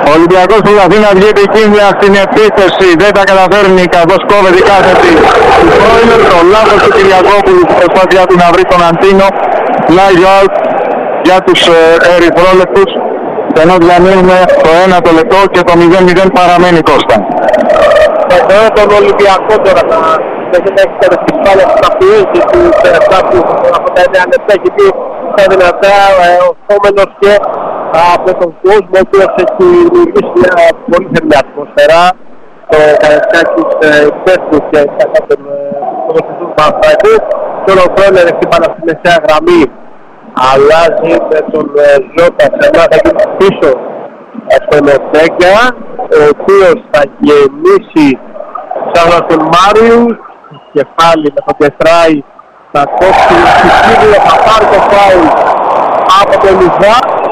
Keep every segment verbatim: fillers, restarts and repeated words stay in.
Ο Ολυμπιακός προσπαθεί να βγει επικίνδυνα στην επίθεση, δεν τα καταφέρνει καθώς κόβεται η κάθετη του Φρόιλερ. Το λάθος του Κυριακόπουλου στην προσπάθειά του να βρει τον Αντίνο. Flag out για τους ε, ερυθρόλεπτους, ενώ διανύουμε το ένα το λεπτό και το μηδέν μηδέν παραμένει, Κώστα. Εδώ τον Ολυμπιακό τώρα να έχετε εξαιρετική πάλι από τα πιέσεις του Τεραστάπου από τα εννέα λεπτά, έχει πει στα δυνατά ο Φόμενος και από τον κόσμο, ο οποίος έχει δημιουργήσει μια πολύ θερμή ατμόσφαιρα στο Καραϊσκάκης υπέρθυνους και κατά τον ποδοσφαιριστή του Παναθηναϊκού. Και ο Φρόιλερ έχει πάνω στη μεσαία γραμμή, αλλάζει με τον Ζώτα ξανά, θα γίνει πίσω στον Ορτέγκα, ο οποίος θα γεννήσει σαν τον Μάριους, κεφάλι με τον Τεφράι, θα κόψει τη Σίδια, θα πάρει το φάουλ από τον Λιζά.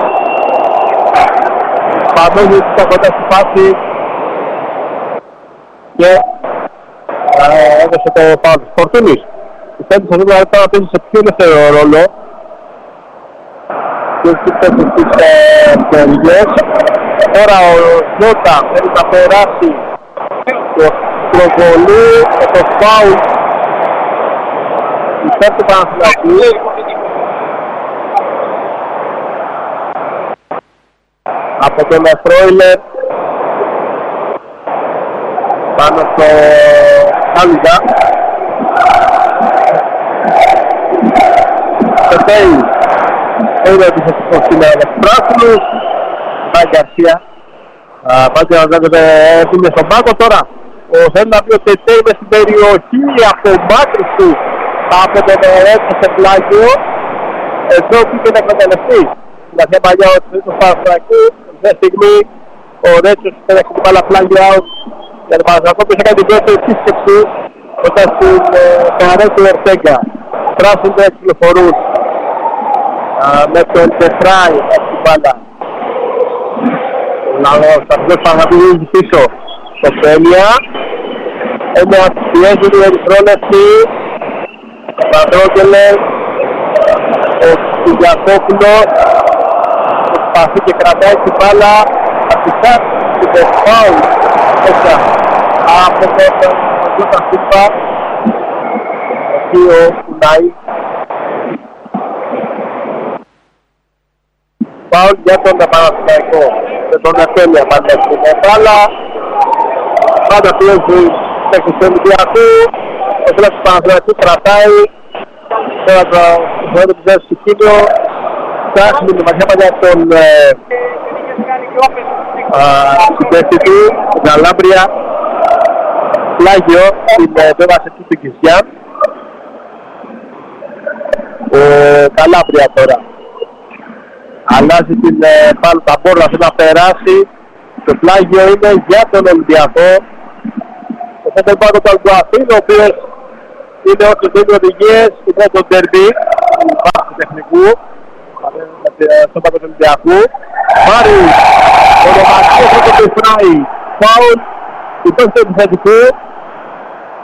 Παντός θα κοντά στη φάση και ε, έδωσε το φάουλ. Φορτούνης, πιστεύεις ότι θα να παίζει σε πιο ελεύθερο ρόλο και στις τελειές. Τώρα ο Σνότα θέλει να περάσει το προβολή και το φάουλ υπέρ του Παναθηναϊκού. Από τον Φρόιλερ πάνω στο Χάλιδα. Πετέει είναι επιθετικός σήμερα με τους πράσινους. Πάει Γκαρσία. Πάει να είναι στον πάγκο τώρα. Ο θέλει να πει ο Τετέι μες στην περιοχή, η απομάκρυνση του από τον Ρέτσο σε πλάγιο. Εδώ πήγε να εκμεταλλευτεί στην αρχαία παλιά του Παναθηναϊκού. Αυτή τη στιγμή ο Ρέτσος θέλει να έχει την μπάλα πλάγιο out για τον Παναθηναϊκό, που είχε κάνει την πρώτη επίσκεψη όταν στην παρέα του Ορτέγκα. Πράσινοι δεν κυκλοφορούν με τον Τεφράι από την μπάλα. Ο Σταθμός Παναθηναϊκού πίσω στο Πέλια. Ένα πιέζει του ερυθρόλεπτοι. Παντρόγγελες. Ο Κυριακόπουλος προσπαθεί και κρατάει την μπάλα. Αρχικά την Τεφράι μέσα από τον Ζώτα Σίλβα, ο οποίος κουνάει. Φάουλ για τον Παναθηναϊκό. Με τον Ατέλεια πάντα στην μπάλα. Πάντα πιέζει μέχρι του Ολυμπιακού. Ο φίλος του Παναθηναϊκού κρατάει. Τώρα το χρόνο του δέσεις του Κίνιο. Φτιάχνει τη μαχιά παλιά τον συμπέστη του, την Καλάμπρια. Πλάγιο, την πέβασε του την Κισιάν. Ο Καλάμπρια τώρα αλλάζει την πάλι τα μπόρνα, θέλει να περάσει. Το πλάγιο είναι για τον Ολυμπιακό. Το φέτο πάνω του Αλκουαθήν, ο οποίος είναι όσοι δίνει οδηγίες, είναι το ντερμπί του βάθου τεχνικού στο πάνω του Ολυμπιακού. Μάριους, ο Δωματίας από το Τεφράι, φάουλ υπέρ του επιθετικού.